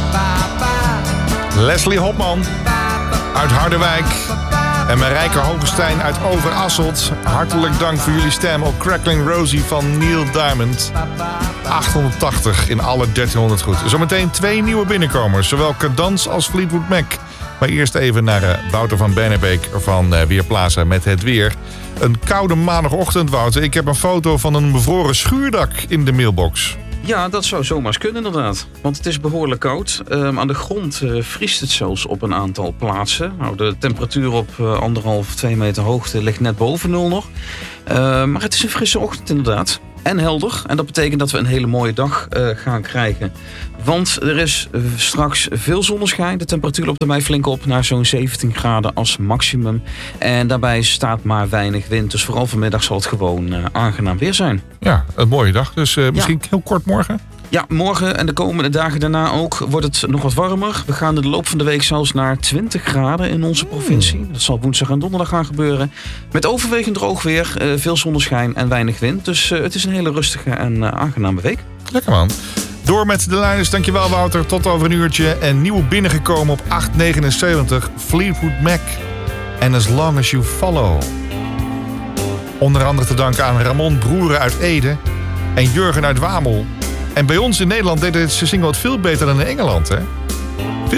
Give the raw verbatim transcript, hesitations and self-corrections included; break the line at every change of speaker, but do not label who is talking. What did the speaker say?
Leslie Hopman uit Harderwijk. En Marijke Hogestein uit Overasselt. Hartelijk dank voor jullie stem op Crackling Rosie van Neil Diamond. achthonderdtachtig in alle dertienhonderd goed. Zometeen twee nieuwe binnenkomers. Zowel Cadans als Fleetwood Mac. Maar eerst even naar uh, Wouter van Bennebeek van uh, Weerplaza met het weer. Een koude maandagochtend, Wouter. Ik heb een foto van een bevroren schuurdak in de mailbox.
Ja, dat zou zomaar kunnen inderdaad. Want het is behoorlijk koud. Um, aan de grond uh, vriest het zelfs op een aantal plaatsen. Nou, de temperatuur op uh, anderhalf, twee meter hoogte ligt net boven nul nog. Uh, maar het is een frisse ochtend inderdaad. En helder. En dat betekent dat we een hele mooie dag uh, gaan krijgen. Want er is uh, straks veel zonneschijn. De temperatuur loopt erbij flink op naar zo'n zeventien graden als maximum. En daarbij staat maar weinig wind. Dus vooral vanmiddag zal het gewoon uh, aangenaam weer zijn.
Ja, een mooie dag. Dus uh, misschien
ja.
heel kort morgen.
Ja, morgen en de komende dagen daarna ook wordt het nog wat warmer. We gaan in de loop van de week zelfs naar twintig graden in onze provincie. Dat zal woensdag en donderdag gaan gebeuren. Met overwegend droog weer, uh, veel zonneschijn en weinig wind. Dus uh, het is een hele rustige en uh, aangename week.
Lekker man. Door met de lijners. Dankjewel Wouter. Tot over een uurtje. En nieuw binnengekomen op acht negenenzeventig. Fleetwood Mac. En As Long As You Follow. Onder andere te danken aan Ramon Broeren uit Ede. En Jurgen uit Wamel. En bij ons in Nederland deed deze single het veel beter dan in Engeland, hè?